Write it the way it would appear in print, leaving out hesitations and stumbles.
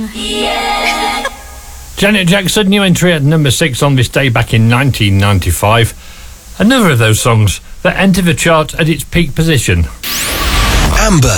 Yeah. Janet Jackson, new entry at number 6 on this day back in 1995. Another of those songs that entered the chart at its peak position. Amber.